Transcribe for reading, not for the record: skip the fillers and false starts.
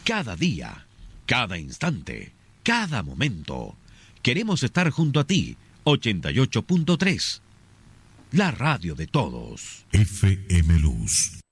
Cada día, cada instante, cada momento. Queremos estar junto a ti. 88.3. La radio de todos. FM Luz.